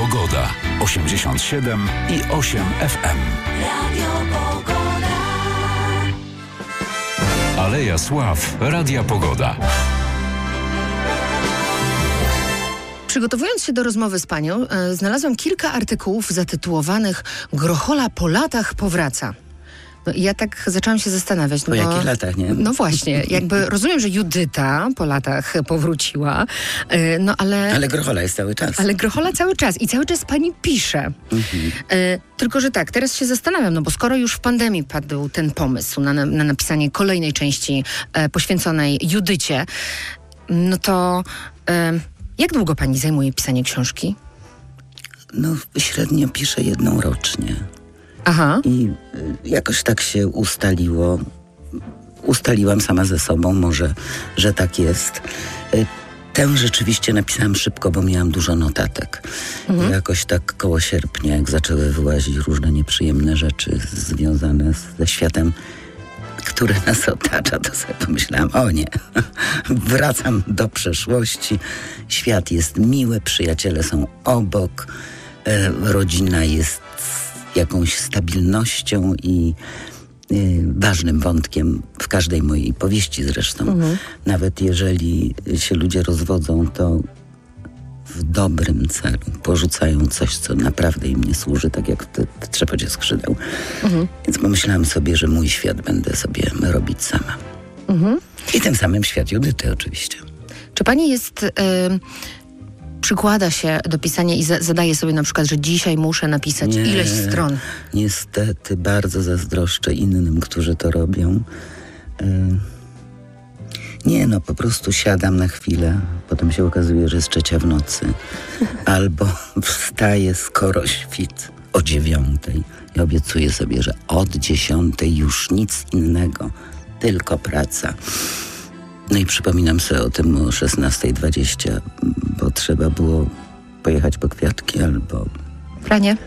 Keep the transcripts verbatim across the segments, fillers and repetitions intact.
Pogoda. osiemdziesiąt siedem i osiem F M. Radio Pogoda. Aleja Sław. Radia Pogoda. Przygotowując się do rozmowy z panią, e, znalazłam kilka artykułów zatytułowanych Grochola po latach powraca. No i ja tak zaczęłam się zastanawiać. Po no, jakich latach, nie? No właśnie, jakby rozumiem, że Judyta po latach powróciła, e, no ale... Ale Grochola jest cały czas. Ale Grochola cały czas i cały czas pani pisze. Mhm. E, tylko, że tak, teraz się zastanawiam, no bo skoro już w pandemii padł ten pomysł na, na napisanie kolejnej części e, poświęconej Judycie, no to e, jak długo pani zajmuje pisanie książki? No średnio piszę jedną rocznie. Aha. I y, jakoś tak się ustaliło. Ustaliłam sama ze sobą, może, że tak jest. Y, Tę rzeczywiście napisałam szybko, bo miałam dużo notatek. Mhm. I jakoś tak koło sierpnia, jak zaczęły wyłazić różne nieprzyjemne rzeczy związane z, ze światem, który nas otacza, to sobie pomyślałam, o nie, wracam do przeszłości. Świat jest miły, przyjaciele są obok, e, rodzina jest jakąś stabilnością i y, ważnym wątkiem w każdej mojej powieści zresztą. Mhm. Nawet jeżeli się ludzie rozwodzą, to w dobrym celu porzucają coś, co naprawdę im nie służy, tak jak w, w trzepocie skrzydeł. Mhm. Więc pomyślałam sobie, że mój świat będę sobie robić sama. Mhm. I tym samym świat Judyty oczywiście. Czy pani jest... Y- przykłada się do pisania i za- zadaje sobie na przykład, że dzisiaj muszę napisać nie, ileś stron? Niestety bardzo zazdroszczę innym, którzy to robią. Yy. Nie, no po prostu siadam na chwilę, potem się okazuje, że jest trzecia w nocy. Albo wstaję skoro świt o dziewiątej i obiecuję sobie, że od dziesiątej już nic innego, tylko praca. No i przypominam sobie o tym o szesnasta dwadzieścia, bo trzeba było pojechać po kwiatki albo... Pranie?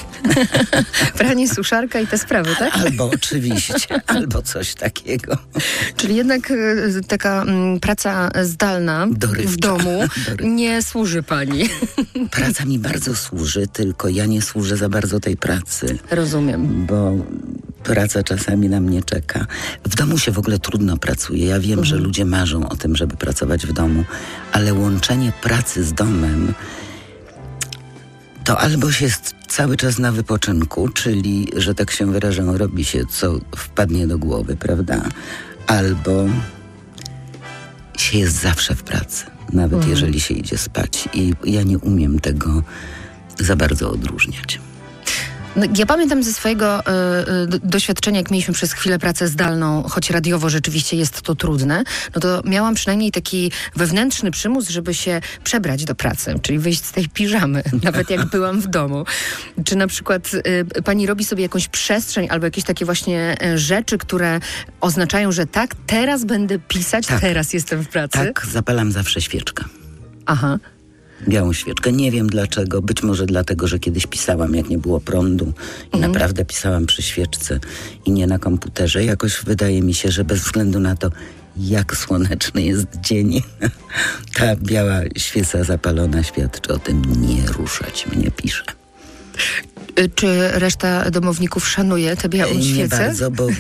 Pranie, suszarka i te sprawy, tak? Albo oczywiście, albo coś takiego. Czyli jednak y, taka m, praca zdalna Dorywcza. w domu Dorywcza. nie służy pani. Praca mi bardzo służy, tylko ja nie służę za bardzo tej pracy. Rozumiem. Bo praca czasami na mnie czeka. W domu się w ogóle trudno pracuje. Ja wiem, mhm. że ludzie marzą o tym, żeby pracować w domu, ale łączenie pracy z domem to albo się jest cały czas na wypoczynku, czyli, że tak się wyrażę, robi się co wpadnie do głowy, prawda? Albo się jest zawsze w pracy, nawet mhm. jeżeli się idzie spać. I ja nie umiem tego za bardzo odróżniać. No, ja pamiętam ze swojego y, y, doświadczenia, jak mieliśmy przez chwilę pracę zdalną, choć radiowo rzeczywiście jest to trudne, no to miałam przynajmniej taki wewnętrzny przymus, żeby się przebrać do pracy, czyli wyjść z tej piżamy, nawet jak byłam w domu. Czy na przykład y, pani robi sobie jakąś przestrzeń albo jakieś takie właśnie y, rzeczy, które oznaczają, że tak, teraz będę pisać, tak. teraz jestem w pracy? Tak, zapalam zawsze świeczkę. Aha. Białą świeczkę. Nie wiem dlaczego. Być może dlatego, że kiedyś pisałam, jak nie było prądu i mhm. naprawdę pisałam przy świeczce i nie na komputerze. Jakoś wydaje mi się, że bez względu na to, jak słoneczny jest dzień, ta biała świeca zapalona świadczy o tym, nie ruszać mnie, pisze. Czy reszta domowników szanuje tę białą nie świecę? Nie bardzo, bo...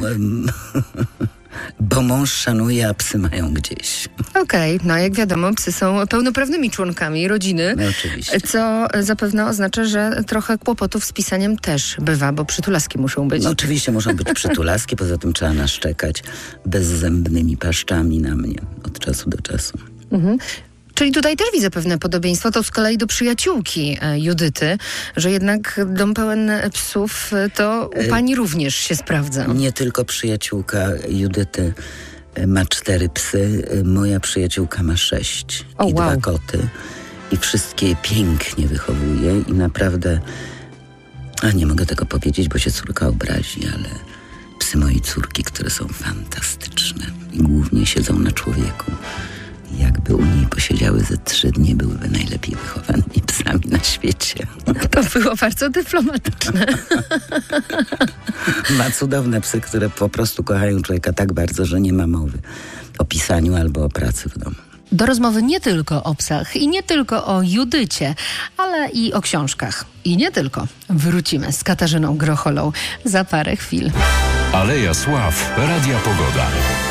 Bo mąż szanuje, a psy mają gdzieś. Okej, okay, no jak wiadomo, psy są pełnoprawnymi członkami rodziny. No oczywiście. Co zapewne oznacza, że trochę kłopotów z pisaniem też bywa, bo przytulaski muszą być. No oczywiście muszą być przytulaski, poza tym trzeba naszczekać bezzębnymi paszczami na mnie od czasu do czasu. Mhm. Czyli tutaj też widzę pewne podobieństwo, to z kolei do przyjaciółki e, Judyty, że jednak dom pełen psów to u pani również się sprawdza. Nie tylko przyjaciółka Judyty ma cztery psy, moja przyjaciółka ma sześć o, i wow. dwa koty i wszystkie je pięknie wychowuje i naprawdę, a nie mogę tego powiedzieć, bo się córka obrazi, ale psy mojej córki, które są fantastyczne i głównie siedzą na człowieku. Jakby u niej posiedziały ze trzy dni, byłyby najlepiej wychowanymi psami na świecie. To było bardzo dyplomatyczne. Ma cudowne psy, które po prostu kochają człowieka tak bardzo, że nie ma mowy o pisaniu albo o pracy w domu. Do rozmowy nie tylko o psach i nie tylko o Judycie, ale i o książkach. I nie tylko. Wrócimy z Katarzyną Grocholą za parę chwil. Aleja Sław, Radia Pogoda.